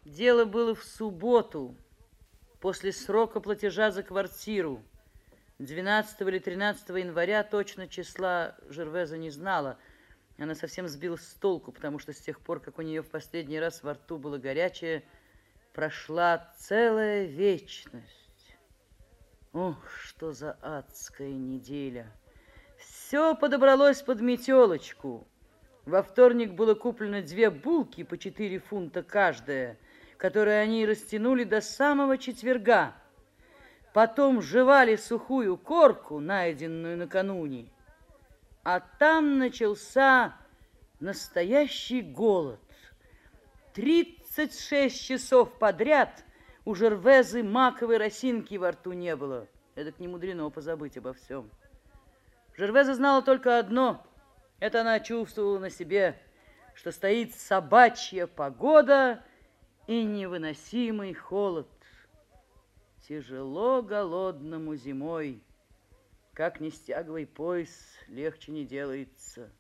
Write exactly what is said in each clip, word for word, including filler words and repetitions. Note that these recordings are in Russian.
Дело было в субботу, после срока платежа за квартиру. двенадцатого или тринадцатого января, точно числа Жервеза не знала. Она совсем сбилась с толку, потому что с тех пор, как у нее в последний раз во рту было горячее, прошла целая вечность. Ох, что за адская неделя! Все подобралось под метелочку. Во вторник было куплено две булки по четыре фунта каждая, которые они растянули до самого четверга. Потом жевали сухую корку, найденную накануне. А там начался настоящий голод. Тридцать шесть часов подряд у Жервезы маковой росинки во рту не было. Это не мудрено позабыть обо всем. Жервеза знала только одно. Это она чувствовала на себе, что стоит собачья погода и невыносимый холод. Тяжело голодному зимой. Как не стягивай пояс, легче не делается.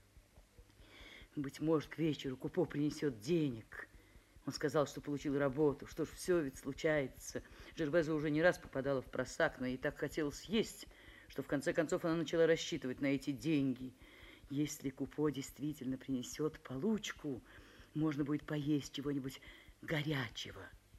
Быть может, к вечеру Купо принесет денег. Он сказал, что получил работу. Что ж, все ведь случается. Жервеза уже не раз попадала в просак, но ей так хотелось есть, что в конце концов она начала рассчитывать на эти деньги. Если Купо действительно принесет получку, можно будет поесть чего-нибудь горячего.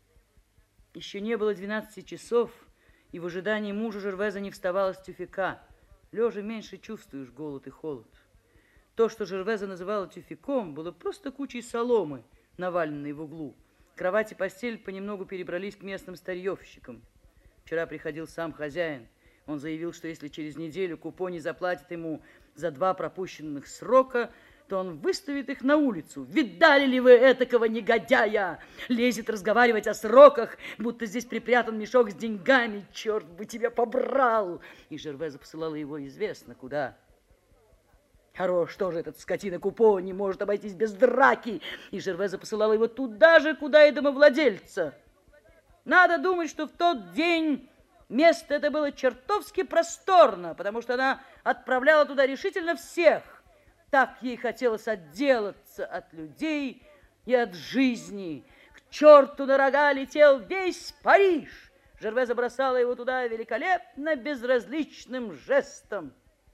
Еще не было двенадцати часов, и в ожидании мужа Жервеза не вставала с тюфяка. Лежа меньше чувствуешь голод и холод. То, что Жервеза называла тюфяком, было просто кучей соломы, наваленной в углу. Кровать и постель понемногу перебрались к местным старьевщикам. Вчера приходил сам хозяин. Он заявил, что если через неделю Купо не заплатит ему за два пропущенных срока, то он выставит их на улицу. Видали ли вы этакого негодяя? Лезет разговаривать о сроках, будто здесь припрятан мешок с деньгами. Черт бы тебя побрал! И Жервеза посылала его известно куда. Хорош, что же этот скотина Купо не может обойтись без драки. И Жервеза посылала его туда же, куда и домовладельца. Надо думать, что в тот день место это было чертовски просторно, потому что она отправляла туда решительно всех. Так ей хотелось отделаться от людей и от жизни. К черту на рога летел весь Париж. Жервеза бросала его туда великолепно безразличным жестом.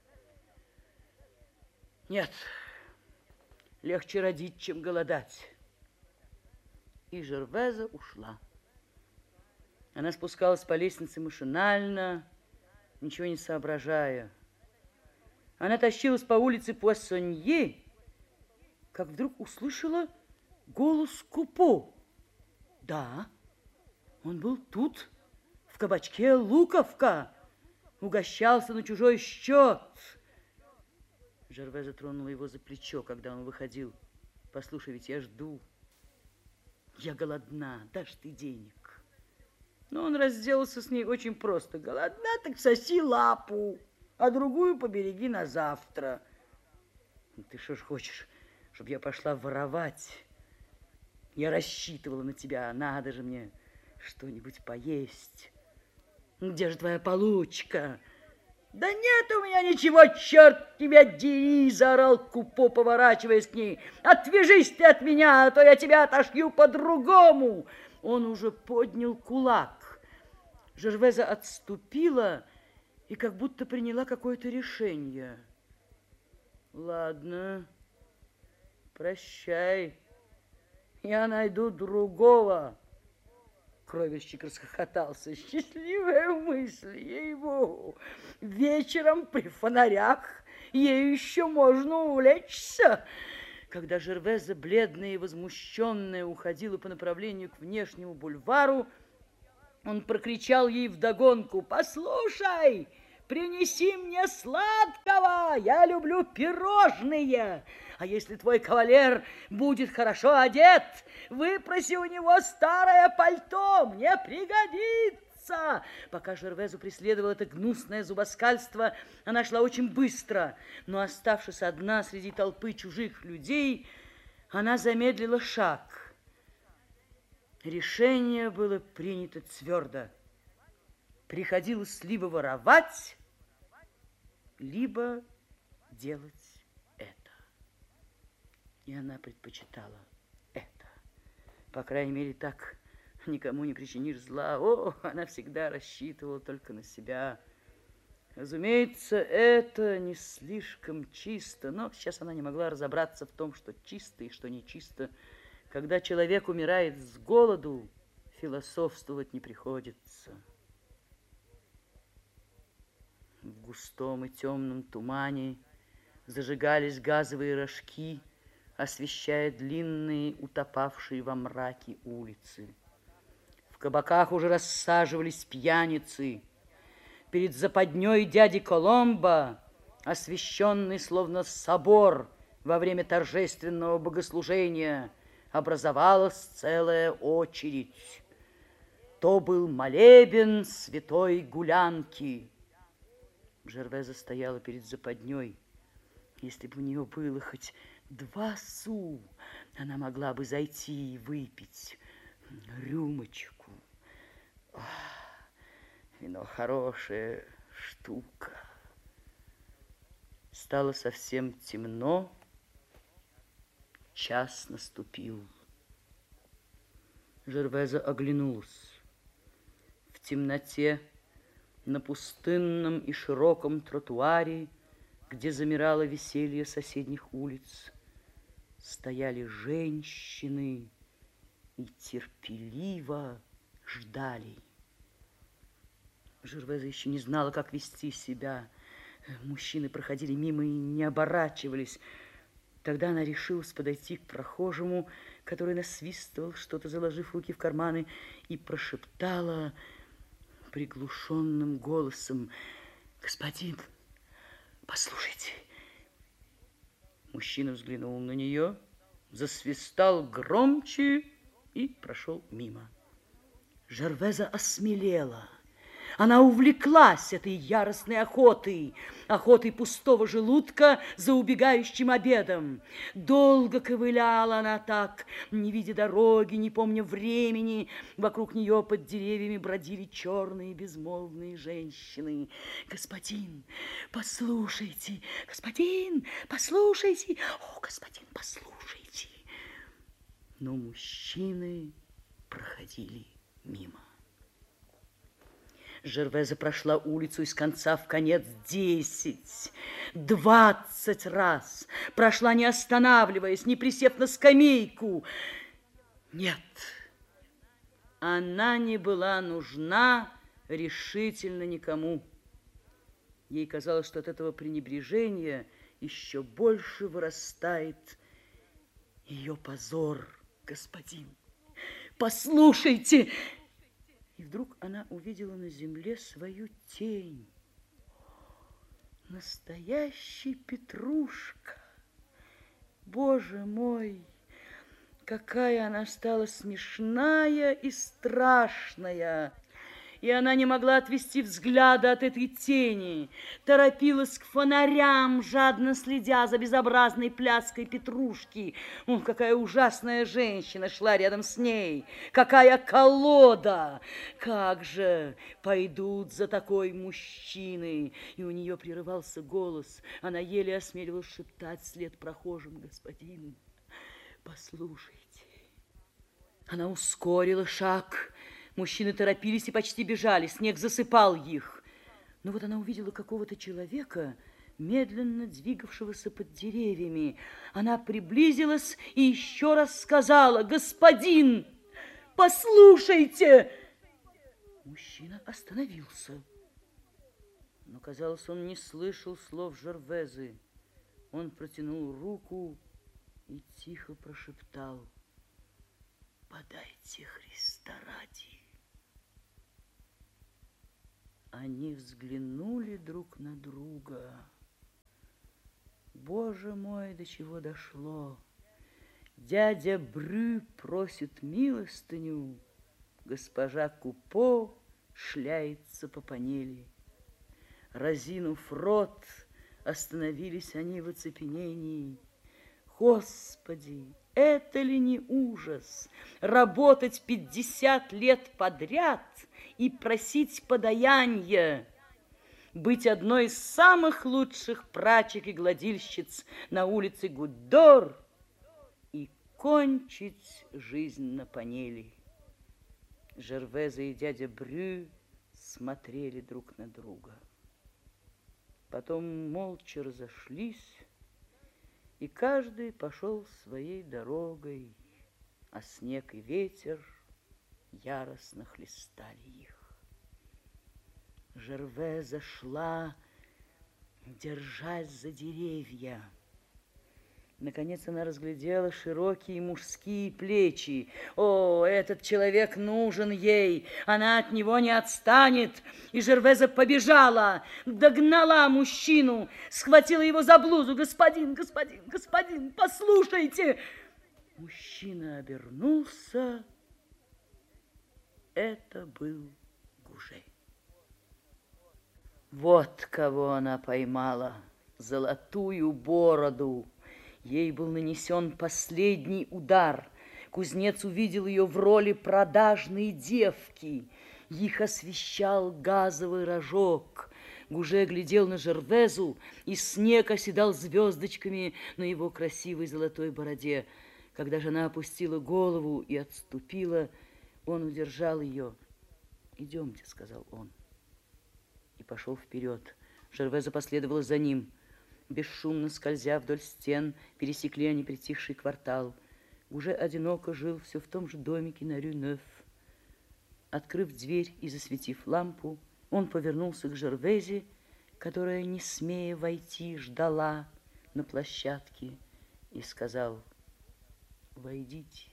Нет, легче родить, чем голодать. И Жервеза ушла. Она спускалась по лестнице машинально, ничего не соображая. Она тащилась по улице Пуассонье, как вдруг услышала голос Купо. Да, он был тут, в кабачке «Луковка», угощался на чужой счет. Жервеза тронула его за плечо, когда он выходил. Послушай, ведь я жду. Я голодна, дашь ты денег. Но он разделался с ней очень просто. Голодна, так соси лапу, а другую побереги на завтра. Ты что ж хочешь, чтобы я пошла воровать? Я рассчитывала на тебя, надо же мне что-нибудь поесть. Где же твоя получка? Да нет у меня ничего, черт тебя дери, заорал Купо, поворачиваясь к ней. Отвяжись ты от меня, а то я тебя отошью по-другому. Он уже поднял кулак. Жервеза отступила и как будто приняла какое-то решение. Ладно, прощай, я найду другого. Кровельщик расхохотался. Счастливая мысль, ей-богу. Вечером при фонарях ею еще можно увлечься. Когда Жервеза, бледная и возмущенная, уходила по направлению к внешнему бульвару, он прокричал ей вдогонку: «Послушай, принеси мне сладкого, я люблю пирожные. А если твой кавалер будет хорошо одет, выпроси у него старое пальто, мне пригодится». Пока Жервезу преследовало это гнусное зубоскальство, она шла очень быстро, но, оставшись одна среди толпы чужих людей, она замедлила шаг. Решение было принято твердо. Приходилось либо воровать, либо делать это. И она предпочитала это. По крайней мере, так никому не причинишь зла. О, она всегда рассчитывала только на себя. Разумеется, это не слишком чисто, но сейчас она не могла разобраться в том, что чисто и что нечисто. Когда человек умирает с голоду, философствовать не приходится. В густом и темном тумане зажигались газовые рожки, освещая длинные, утопавшие во мраке улицы. В кабаках уже рассаживались пьяницы. Перед западней дяди Коломбо, освещенный словно собор во время торжественного богослужения, образовалась целая очередь. То был молебен святой гулянки. Жервеза стояла перед западней. Если бы у нее было хоть два су, она могла бы зайти и выпить рюмочку. Ах, вино хорошая штука. Стало совсем темно. Час наступил. Жервеза оглянулась. В темноте на пустынном и широком тротуаре, где замирало веселье соседних улиц, стояли женщины и терпеливо ждали. Жервеза еще не знала, как вести себя. Мужчины проходили мимо и не оборачивались. Тогда она решилась подойти к прохожему, который насвистывал, что-то заложив руки в карманы, и прошептала приглушенным голосом: «Господин, послушайте». Мужчина взглянул на нее, засвистал громче и прошел мимо. Жервеза осмелела. Она увлеклась этой яростной охотой, охотой пустого желудка за убегающим обедом. Долго ковыляла она так, не видя дороги, не помня времени. Вокруг нее под деревьями бродили черные безмолвные женщины. «Господин, послушайте! Господин, послушайте! О, господин, послушайте!» Но мужчины проходили мимо. Жервеза прошла улицу из конца в конец десять, двадцать раз. Прошла, не останавливаясь, не присев на скамейку. Нет, она не была нужна решительно никому. Ей казалось, что от этого пренебрежения еще больше вырастает ее позор. «Господин, послушайте!» И вдруг она увидела на земле свою тень. Настоящий Петрушка. Боже мой, какая она стала смешная и страшная. И она не могла отвести взгляда от этой тени, торопилась к фонарям, жадно следя за безобразной пляской Петрушки. О, какая ужасная женщина шла рядом с ней, какая колода! Как же пойдут за такой мужчиной? И у нее прерывался голос, она еле осмеливалась шептать вслед прохожим: «Господин, послушайте». Она ускорила шаг. Мужчины торопились и почти бежали, снег засыпал их. Но вот она увидела какого-то человека, медленно двигавшегося под деревьями. Она приблизилась и еще раз сказала: «Господин, послушайте!» Мужчина остановился. Но, казалось, он не слышал слов Жервезы. Он протянул руку и тихо прошептал: «Подайте Христа ради». Они взглянули друг на друга. Боже мой, до чего дошло! Дядя Брю просит милостыню, госпожа Купо шляется по панели. Разинув рот, остановились они в оцепенении. Господи, это ли не ужас? Работать пятьдесят лет подряд и просить подаяния, быть одной из самых лучших прачек и гладильщиц на улице Гуддор и кончить жизнь на панели. Жервеза и дядя Брю смотрели друг на друга. Потом молча разошлись, и каждый пошел своей дорогой, а снег и ветер яростно хлестали их. Жервеза шла, держась за деревья. Наконец она разглядела широкие мужские плечи. О, этот человек нужен ей, она от него не отстанет. И Жервеза побежала, догнала мужчину, схватила его за блузу. Господин, господин, господин, послушайте. Мужчина обернулся. Это был Гуже. Вот кого она поймала, золотую бороду. Ей был нанесен последний удар. Кузнец увидел ее в роли продажной девки. Их освещал газовый рожок. Гуже глядел на Жервезу, и снег оседал звездочками на его красивой золотой бороде. Когда же она опустила голову и отступила, он удержал ее. «Идемте», — сказал он, и пошел вперед. Жервеза последовала за ним. Бесшумно скользя вдоль стен, пересекли они притихший квартал. Уже одиноко жил все в том же домике на Рю-Нёв. Открыв дверь и засветив лампу, он повернулся к Жервезе, которая, не смея войти, ждала на площадке, и сказал: «Войдите».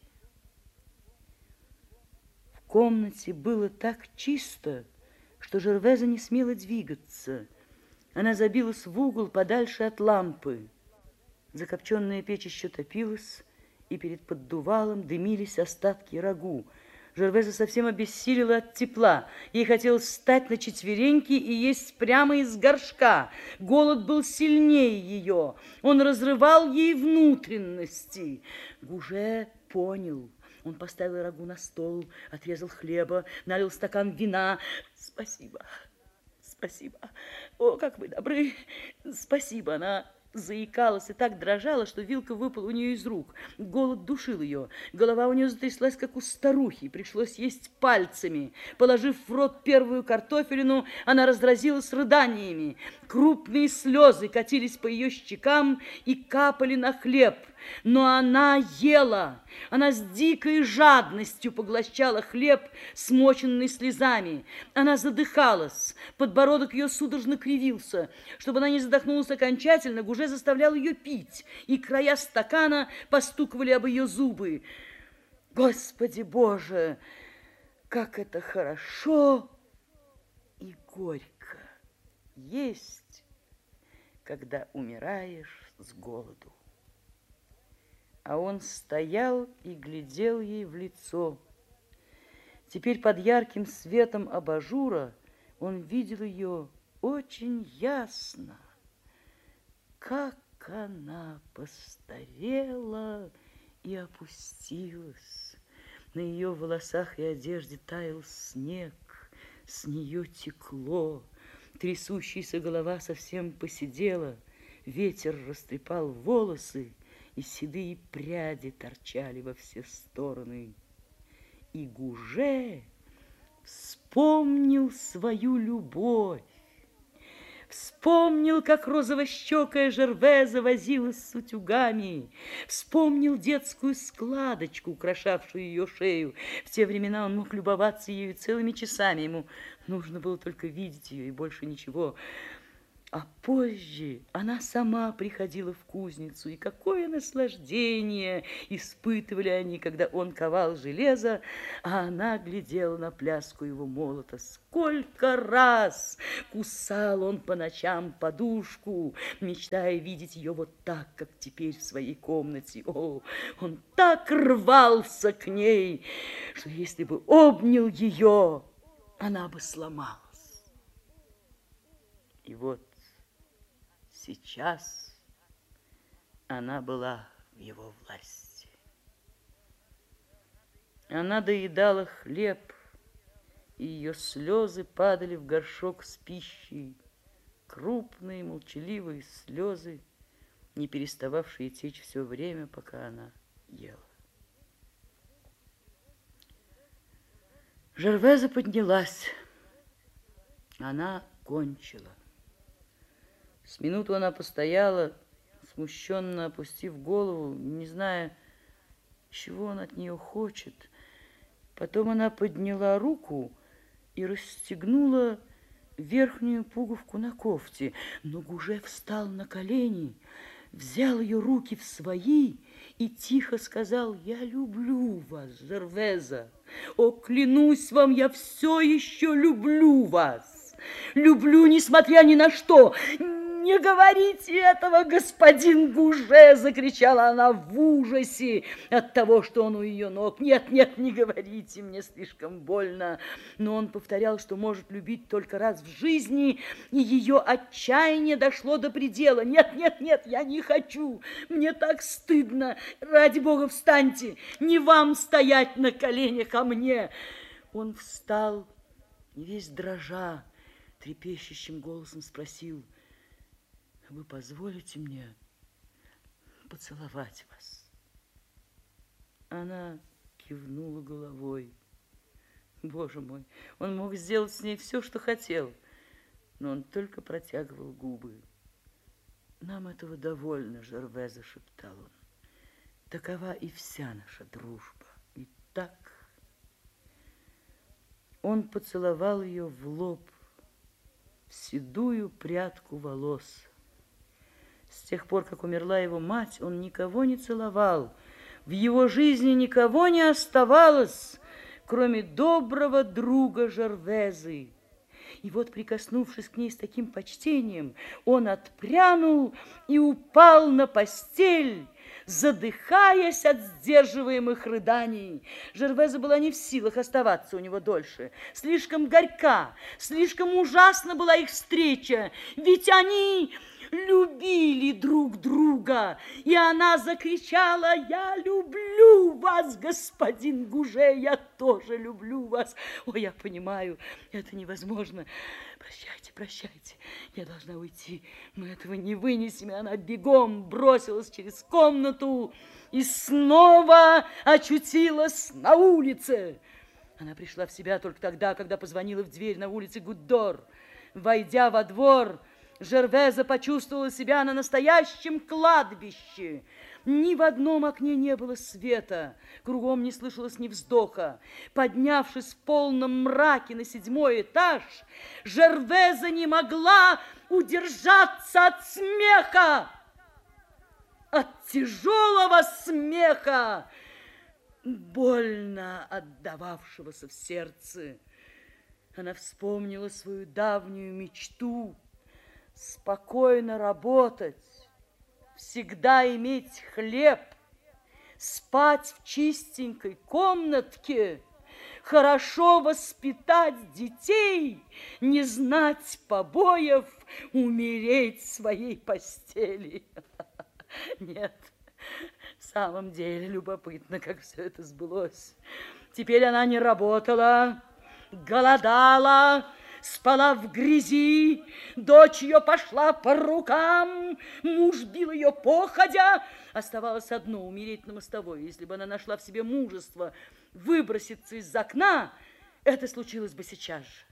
В комнате было так чисто, что Жервеза не смела двигаться. Она забилась в угол подальше от лампы. Закопченная печь еще топилась, и перед поддувалом дымились остатки рагу. Жервеза совсем обессилила от тепла. Ей хотелось встать на четвереньки и есть прямо из горшка. Голод был сильнее ее. Он разрывал ей внутренности. Гуже понял. Он поставил рагу на стол, отрезал хлеба, налил стакан вина. «Спасибо, спасибо. О, как вы добры. Спасибо». Она заикалась и так дрожала, что вилка выпала у нее из рук. Голод душил ее. Голова у нее затряслась, как у старухи. Пришлось есть пальцами. Положив в рот первую картофелину, она разразилась рыданиями. Крупные слезы катились по ее щекам и капали на хлеб. Но она ела. Она с дикой жадностью поглощала хлеб, смоченный слезами. Она задыхалась. Подбородок ее судорожно кривился. Чтобы она не задохнулась окончательно, Гуже заставлял ее пить, и края стакана постукивали об ее зубы. Господи Боже, как это хорошо и горько есть, когда умираешь с голоду. А он стоял и глядел ей в лицо. Теперь под ярким светом абажура он видел ее очень ясно. Как она постарела и опустилась. На ее волосах и одежде таял снег, с нее текло. Трясущаяся голова совсем поседела, ветер растрепал волосы, и седые пряди торчали во все стороны. И Гуже вспомнил свою любовь, вспомнил, как розовощекая Жервеза возилась с утюгами, вспомнил детскую складочку, украшавшую ее шею. В те времена он мог любоваться ею целыми часами, ему нужно было только видеть ее и больше ничего. А позже она сама приходила в кузницу, и какое наслаждение испытывали они, когда он ковал железо, а она глядела на пляску его молота. Сколько раз кусал он по ночам подушку, мечтая видеть ее вот так, как теперь в своей комнате. О, он так рвался к ней, что если бы обнял ее, она бы сломалась. И вот сейчас она была в его власти. Она доедала хлеб, и ее слезы падали в горшок с пищей. Крупные, молчаливые слезы, не перестававшие течь все время, пока она ела. Жервеза поднялась. Она кончила. С минуту она постояла, смущенно опустив голову, не зная, чего он от нее хочет. Потом она подняла руку и расстегнула верхнюю пуговку на кофте. Но Гуже встал на колени, взял ее руки в свои и тихо сказал: «Я люблю вас, Жервеза. О, клянусь вам, я все еще люблю вас. Люблю, несмотря ни на что. Не говорите этого, господин Гуже!» Закричала она в ужасе от того, что он у ее ног. «Нет, нет, не говорите, мне слишком больно». Но он повторял, что может любить только раз в жизни, и ее отчаяние дошло до предела. «Нет, нет, нет, я не хочу, мне так стыдно. Ради Бога, встаньте, не вам стоять на коленях, а мне». Он встал и весь дрожа, трепещущим голосом спросил: «Вы позволите мне поцеловать вас?» Она кивнула головой. Боже мой, он мог сделать с ней все, что хотел, но он только протягивал губы. «Нам этого довольно, Жервеза», — шептал он. «Такова и вся наша дружба. И так...» Он поцеловал ее в лоб, в седую прядку волос. С тех пор, как умерла его мать, он никого не целовал. В его жизни никого не оставалось, кроме доброго друга Жервезы. И вот, прикоснувшись к ней с таким почтением, он отпрянул и упал на постель, задыхаясь от сдерживаемых рыданий. Жервеза была не в силах оставаться у него дольше. Слишком горька, слишком ужасна была их встреча, ведь они любили друг друга. И она закричала: «Я люблю вас, господин Гуже, я тоже люблю вас. О, я понимаю, это невозможно. Прощайте, прощайте, я должна уйти, мы этого не вынесем». И она бегом бросилась через комнату и снова очутилась на улице. Она пришла в себя только тогда, когда позвонила в дверь на улице Гуддор. Войдя во двор, Жервеза почувствовала себя на настоящем кладбище. Ни в одном окне не было света, кругом не слышалось ни вздоха. Поднявшись в полном мраке на седьмой этаж, Жервеза не могла удержаться от смеха, от тяжелого смеха, больно отдававшегося в сердце. Она вспомнила свою давнюю мечту: спокойно работать, всегда иметь хлеб, спать в чистенькой комнатке, хорошо воспитать детей, не знать побоев, умереть в своей постели. Нет, в самом деле любопытно, как все это сбылось. Теперь она не работала, голодала, спала в грязи, дочь ее пошла по рукам, муж бил ее походя. Оставалось одно — умереть на мостовой. Если бы она нашла в себе мужество выброситься из окна, это случилось бы сейчас же.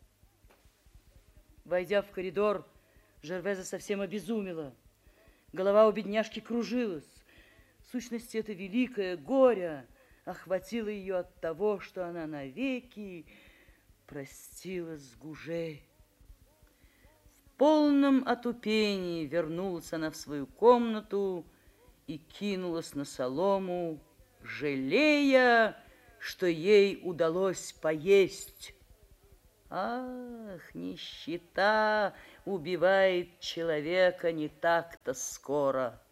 Войдя в коридор, Жервеза совсем обезумела. Голова у бедняжки кружилась. В сущности, это великое горе охватило ее от того, что она навеки простилась с Гуже. В полном отупении вернулась она в свою комнату и кинулась на солому, жалея, что ей удалось поесть. Ах, нищета убивает человека не так-то скоро.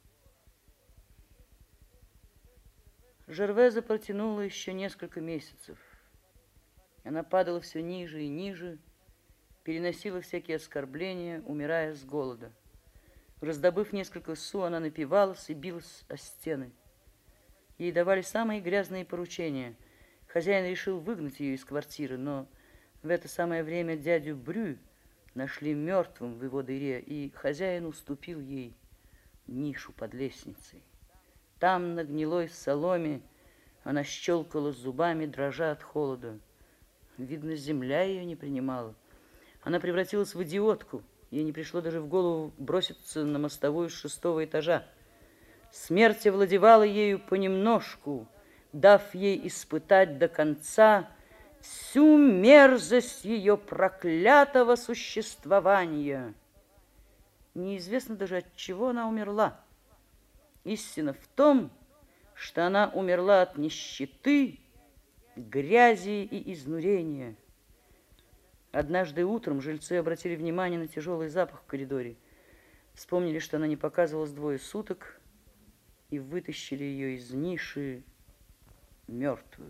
Жервеза протянула еще несколько месяцев. Она падала все ниже и ниже, переносила всякие оскорбления, умирая с голода. Раздобыв несколько су, она напивалась и билась о стены. Ей давали самые грязные поручения. Хозяин решил выгнать ее из квартиры, но в это самое время дядю Брю нашли мертвым в его дыре, и хозяин уступил ей нишу под лестницей. Там, на гнилой соломе, она щелкала зубами, дрожа от холода. Видно, земля ее не принимала. Она превратилась в идиотку. Ей не пришло даже в голову броситься на мостовую с шестого этажа. Смерть овладевала ею понемножку, дав ей испытать до конца всю мерзость ее проклятого существования. Неизвестно даже, от чего она умерла. Истина в том, что она умерла от нищеты, грязи и изнурения. Однажды утром жильцы обратили внимание на тяжелый запах в коридоре, вспомнили, что она не показывалась двое суток, и вытащили ее из ниши мертвую.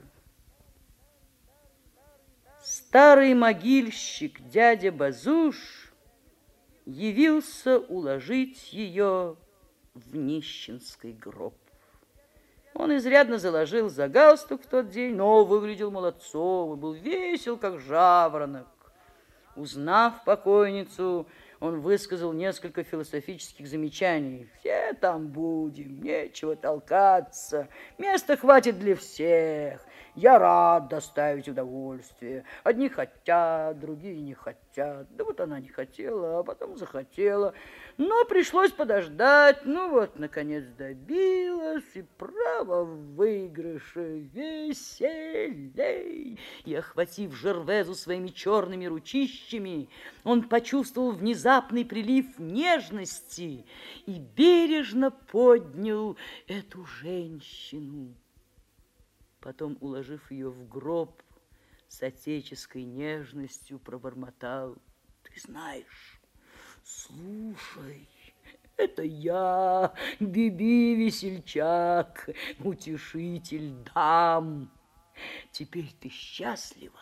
Старый могильщик дядя Базуш явился уложить ее в нищенский гроб. Он изрядно заложил за галстук в тот день, но выглядел молодцом и был весел, как жаворонок. Узнав покойницу, он высказал несколько философических замечаний. «Все там будем, нечего толкаться, места хватит для всех. Я рад доставить удовольствие. Одни хотят, другие не хотят. Да вот она не хотела, а потом захотела. Но пришлось подождать. Ну вот, наконец, добилась, и право в выигрыше. Веселей!» И, охватив Жервезу своими черными ручищами, он почувствовал внезапный прилив нежности и бережно поднял эту женщину. Потом, уложив ее в гроб, с отеческой нежностью пробормотал: «Ты знаешь, слушай, это я, Биби-весельчак, утешитель дам. Теперь ты счастлива?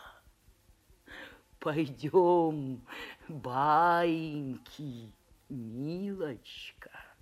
Пойдем, баиньки, милочка».